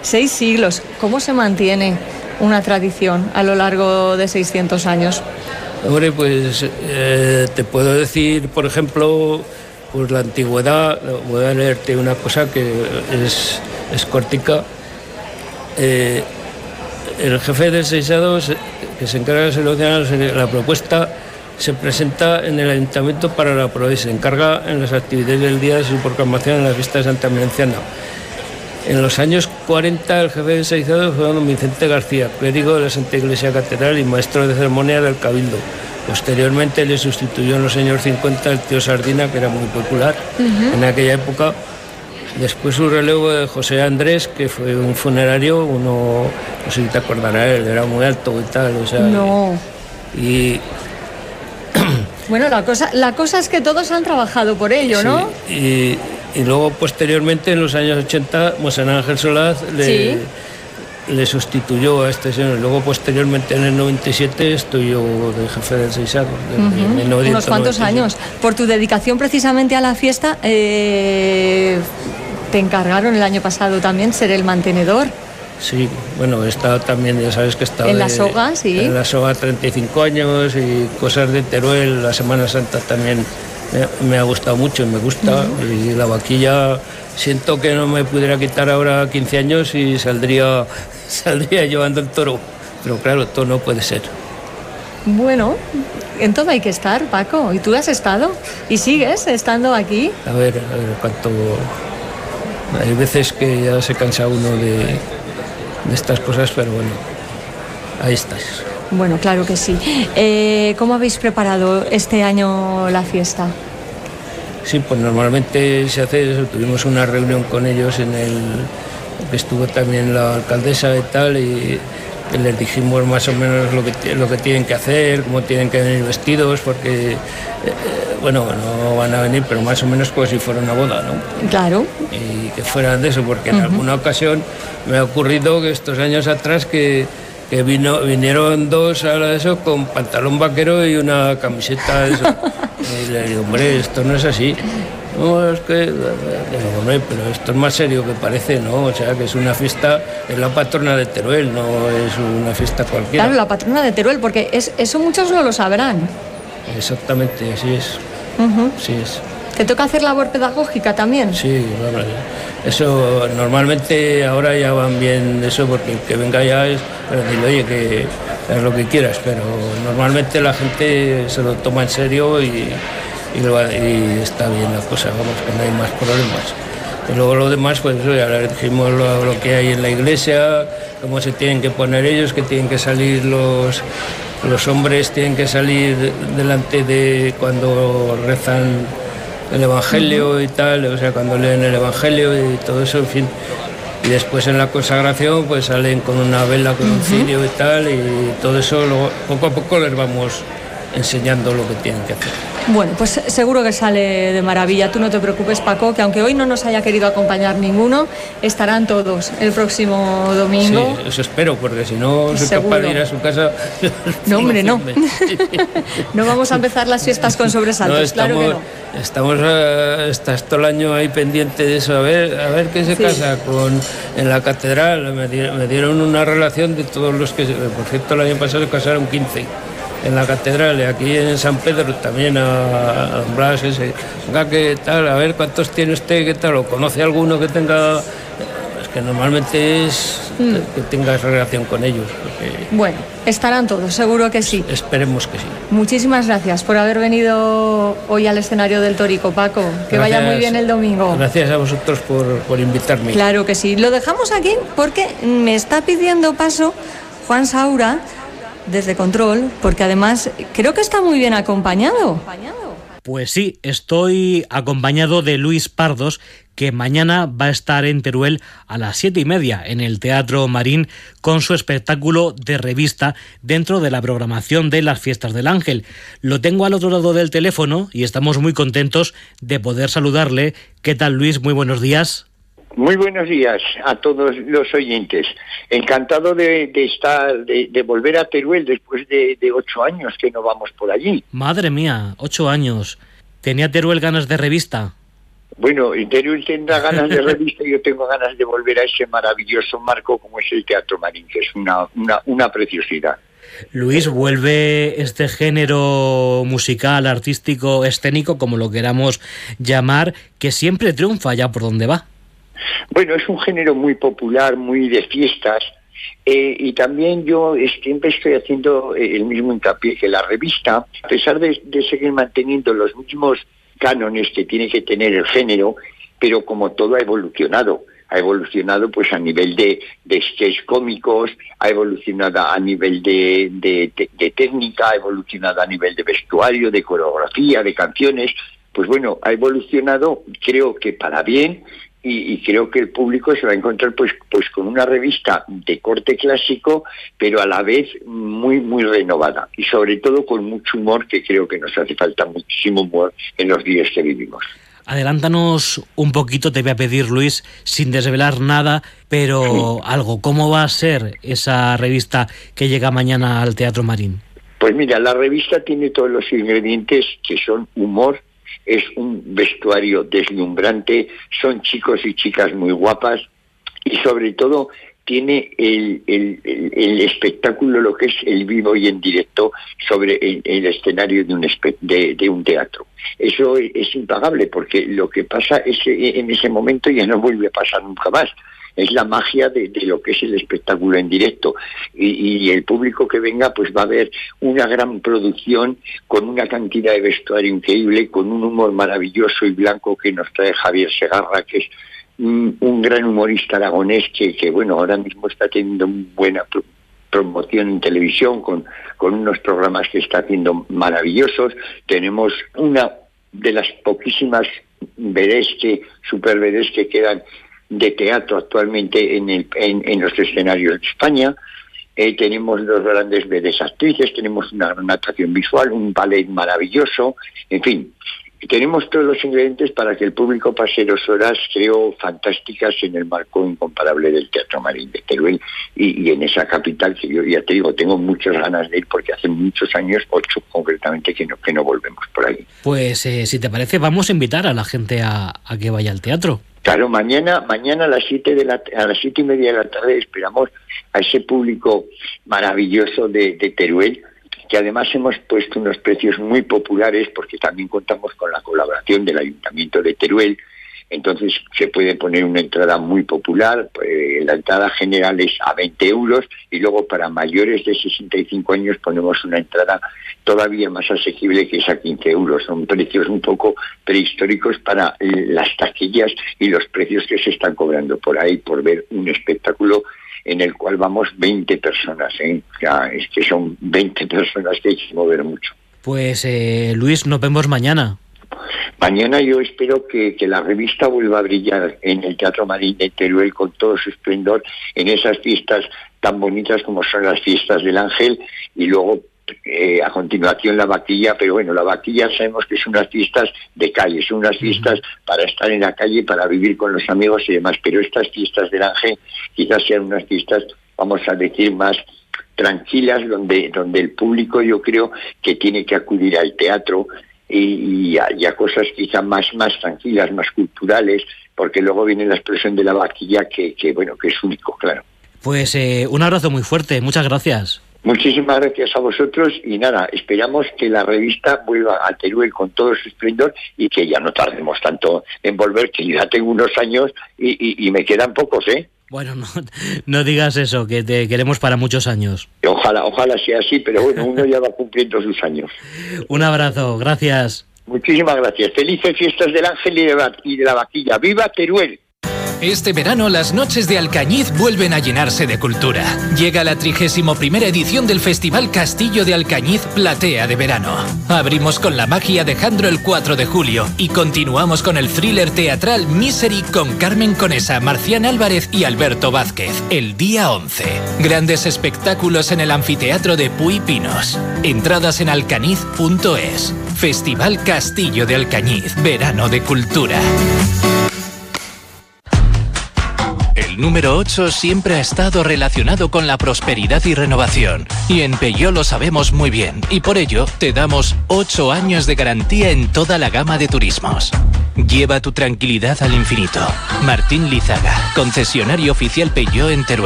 6 siglos. ¿Cómo se mantiene una tradición a lo largo de 600 años? Hombre, pues te puedo decir, por ejemplo, pues la antigüedad. Voy a leerte una cosa que es cortica. El jefe del Seisado, que se encarga de seleccionar la propuesta, se presenta en el ayuntamiento para la prueba y se encarga en las actividades del día de su proclamación en la fiesta de Santa Merenciana. En los años 40 el jefe del Seisado fue don Vicente García, clérigo de la Santa Iglesia Catedral y maestro de ceremonia del Cabildo. Posteriormente le sustituyó en los años 50 el tío Sardina, que era muy popular en aquella época. Después su relevo de José Andrés, que fue un funerario, no sé si te acordarás, él era muy alto y tal, o sea... No. Y... Bueno, la cosa es que todos han trabajado por ello, ¿no? Sí, y luego posteriormente, en los años 80, Mosén Ángel Solaz le sustituyó a este señor. Luego posteriormente, en el 97, estoy yo de jefe del Seisado. Unos cuantos años. Por tu dedicación precisamente a la fiesta, te encargaron el año pasado también ser el mantenedor. Sí, bueno, he estado también, ya sabes que he estado... En la soga, sí. En la soga 35 años y cosas de Teruel. La Semana Santa también me ha gustado mucho y me gusta. Y la vaquilla, siento que no me pudiera quitar ahora 15 años y saldría llevando el toro. Pero claro, todo no puede ser. Bueno, en todo hay que estar, Paco. ¿Y tú has estado? ¿Y sigues estando aquí? A ver, cuánto... Hay veces que ya se cansa uno de estas cosas, pero bueno, ahí estás. Bueno, claro que sí. ¿Cómo habéis preparado este año la fiesta? Sí, pues normalmente se hace eso. Tuvimos una reunión con ellos que estuvo también la alcaldesa y tal, y les dijimos más o menos lo que tienen que hacer, cómo tienen que venir vestidos, porque, bueno, no van a venir, pero más o menos como si fuera una boda, ¿no? Claro. Y que fueran de eso, porque en alguna ocasión me ha ocurrido que estos años atrás que vinieron dos a de eso con pantalón vaquero y una camiseta de eso. Y le digo, hombre, esto no es así. No, es que... Digo, hombre, pero esto es más serio que parece, ¿no? O sea, que es una fiesta, es la patrona de Teruel, no es una fiesta cualquiera. Claro, la patrona de Teruel, porque eso muchos no lo sabrán. Exactamente, así es. Así es. ¿Te toca hacer labor pedagógica también? Sí, bueno, eso normalmente ahora ya van bien eso, porque el que venga ya es decirle, oye, que es lo que quieras, pero normalmente la gente se lo toma en serio y está bien la cosa, vamos, que no hay más problemas. Y luego lo demás, pues eso, ya le dijimos lo que hay en la iglesia, cómo se tienen que poner ellos, que tienen que salir los hombres, tienen que salir delante de cuando rezan el Evangelio y tal, o sea, cuando leen el Evangelio y todo eso, en fin. Y después en la consagración pues salen con una vela, con un cirio y tal, y todo eso luego, poco a poco les vamos enseñando lo que tienen que hacer. Bueno, pues seguro que sale de maravilla. Tú no te preocupes, Paco, que aunque hoy no nos haya querido acompañar ninguno, estarán todos el próximo domingo. Sí, eso espero, porque si no soy capaz de ir a su casa... No, hombre, no. No vamos a empezar las fiestas con sobresaltos, claro que no. Estamos estás todo el año ahí pendiente de eso, a ver qué se casa en la catedral. Me dieron una relación de todos los que... Por cierto, el año pasado se casaron 15 en la catedral, y aquí en San Pedro también a don Blas ese. Venga, ¿qué tal? A ver cuántos tiene usted, ¿qué tal? ¿O conoce alguno que tenga...? Es que normalmente es que tengas relación con ellos. Bueno, estarán todos, seguro que sí. Esperemos que sí. Muchísimas gracias por haber venido hoy al escenario del Tórico, Paco. Que vaya muy bien el domingo. Gracias a vosotros por invitarme. Claro que sí. Lo dejamos aquí porque me está pidiendo paso Juan Saura desde Control, porque además creo que está muy bien acompañado. Pues sí, estoy acompañado de Luis Pardos, que mañana va a estar en Teruel a las 7:30 en el Teatro Marín con su espectáculo de revista dentro de la programación de las Fiestas del Ángel. Lo tengo al otro lado del teléfono y estamos muy contentos de poder saludarle. ¿Qué tal, Luis? Muy buenos días. Muy buenos días a todos los oyentes. Encantado de volver a Teruel después de 8 años que no vamos por allí. Madre mía, 8 años. ¿Tenía Teruel ganas de revista? Bueno, Teruel tendrá ganas de revista y yo tengo ganas de volver a ese maravilloso marco como es el Teatro Marín, que es una preciosidad. Luis, vuelve este género musical, artístico, escénico, como lo queramos llamar, que siempre triunfa allá por donde va. Bueno, es un género muy popular, muy de fiestas, y también yo siempre estoy haciendo el mismo hincapié, que la revista, a pesar de seguir manteniendo los mismos cánones que tiene que tener el género, pero como todo ha evolucionado pues a nivel de sketch cómicos, ha evolucionado a nivel de técnica, ha evolucionado a nivel de vestuario, de coreografía, de canciones. Pues bueno, ha evolucionado, creo que para bien, y creo que el público se va a encontrar pues con una revista de corte clásico, pero a la vez muy muy renovada, y sobre todo con mucho humor, que creo que nos hace falta muchísimo humor en los días que vivimos. Adelántanos un poquito, te voy a pedir, Luis, sin desvelar nada, pero algo. ¿Cómo va a ser esa revista que llega mañana al Teatro Marín? Pues mira, la revista tiene todos los ingredientes que son humor, es un vestuario deslumbrante, son chicos y chicas muy guapas, y sobre todo tiene el espectáculo, lo que es el vivo y en directo sobre el escenario de un teatro. Eso es impagable, porque lo que pasa en ese momento ya no vuelve a pasar nunca más. Es la magia de lo que es el espectáculo en directo, y el público que venga pues va a ver una gran producción con una cantidad de vestuario increíble, con un humor maravilloso y blanco que nos trae Javier Segarra, que es un gran humorista aragonés que bueno, ahora mismo está teniendo buena promoción en televisión con unos programas que está haciendo maravillosos. Tenemos una de las poquísimas super vedés que quedan de teatro actualmente en los escenarios de España. Tenemos dos grandes vedés actrices, tenemos una gran actuación visual, un ballet maravilloso, en fin. Tenemos todos los ingredientes para que el público pase 2 horas, creo, fantásticas en el marco incomparable del Teatro Marín de Teruel, y en esa capital que yo ya te digo, tengo muchas ganas de ir, porque hace muchos años, 8 concretamente, que no volvemos por ahí. Pues si te parece, vamos a invitar a la gente a que vaya al teatro. Claro, mañana a las 7:30 de la tarde esperamos a ese público maravilloso de Teruel, que además hemos puesto unos precios muy populares, porque también contamos con la colaboración del Ayuntamiento de Teruel. Entonces se puede poner una entrada muy popular, la entrada general es a 20 euros, y luego para mayores de 65 años ponemos una entrada todavía más asequible, que es a 15 euros. Son precios un poco prehistóricos para las taquillas y los precios que se están cobrando por ahí por ver un espectáculo en el cual vamos 20 personas, ¿eh? O sea, es que son 20 personas que hay que mover mucho. Pues Luis, nos vemos mañana. Mañana yo espero que la revista vuelva a brillar en el Teatro Marín de Teruel con todo su esplendor, en esas fiestas tan bonitas como son las fiestas del Ángel, y luego a continuación la vaquilla. Pero bueno, la vaquilla sabemos que son unas fiestas de calle, son unas fiestas para estar en la calle, para vivir con los amigos y demás, pero estas fiestas del Ángel quizás sean unas fiestas, vamos a decir, más tranquilas, donde el público, yo creo, que tiene que acudir al teatro y a cosas quizás más tranquilas, más culturales, porque luego viene la expresión de la vaquilla que es único, claro. Pues un abrazo muy fuerte, muchas gracias. Muchísimas gracias a vosotros, y nada, esperamos que la revista vuelva a Teruel con todo su esplendor, y que ya no tardemos tanto en volver, que ya tengo unos años y me quedan pocos, ¿eh? Bueno, no digas eso, que te queremos para muchos años. Ojalá sea así, pero bueno, uno ya va cumpliendo sus años. Un abrazo, gracias. Muchísimas gracias. Felices fiestas del Ángel y de la vaquilla. ¡Viva Teruel! Este verano las noches de Alcañiz vuelven a llenarse de cultura. Llega la 31ª edición del Festival Castillo de Alcañiz Platea de Verano. Abrimos con la magia de Jandro el 4 de julio y continuamos con el thriller teatral Misery con Carmen Conesa, Marcián Álvarez y Alberto Vázquez el día 11. Grandes espectáculos en el anfiteatro de Puy Pinos. Entradas en alcañiz.es. Festival Castillo de Alcañiz, verano de cultura. El número 8 siempre ha estado relacionado con la prosperidad y renovación. Y en Peugeot lo sabemos muy bien. Y por ello, te damos 8 años de garantía en toda la gama de turismos. Lleva tu tranquilidad al infinito. Martín Lizaga, concesionario oficial Peugeot en Teruel.